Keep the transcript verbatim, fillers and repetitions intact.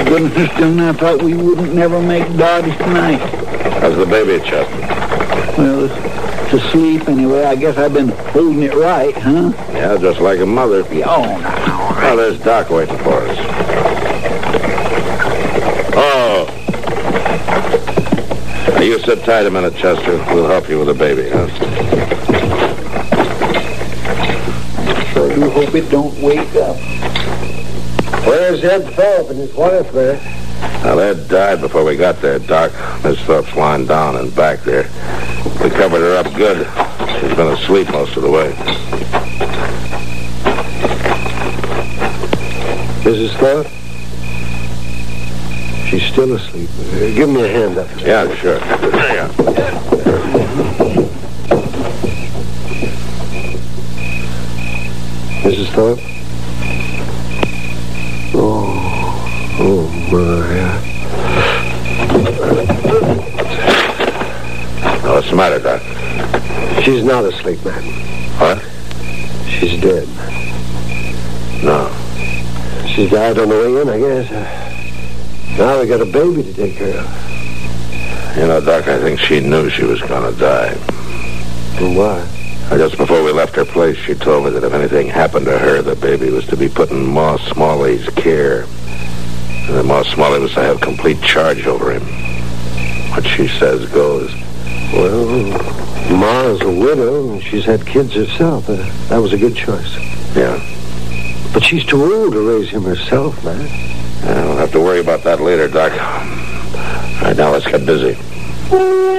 goodness, Dillon, I thought we wouldn't never make Dodge tonight. How's the baby, Chester? Well, it's to sleep anyway. I guess I've been holding it right, huh? Yeah, just like a mother. Yeah, oh, now. Oh, there's Doc waiting for us. Oh. Now, you sit tight a minute, Chester. We'll help you with the baby, huh? Sure do hope it don't wake up. Where's Ed Thorpe and his wife, man? Now, Ed died before we got there, Doc. Miss Thorpe's lying down and back there. We covered her up good. She's been asleep most of the way. Missus Thorpe? She's still asleep. Uh, give me a hand up. Yeah, sure. There you go. Missus Thorpe? Oh, oh, my. Oh, what's the matter, Doc? She's not asleep, man. What? She's dead. No. She died on the way in, I guess. Uh, now we got a baby to take care of. You know, Doc, I think she knew she was going to die. And why? Just before we left her place, she told me that if anything happened to her, the baby was to be put in Ma Smalley's care. And that Ma Smalley was to have complete charge over him. What she says goes. Well, Ma's a widow, and she's had kids herself. Uh, that was a good choice. Yeah. But she's too old to raise him herself, man. Yeah, we'll have to worry about that later, Doc. All right, now let's get busy.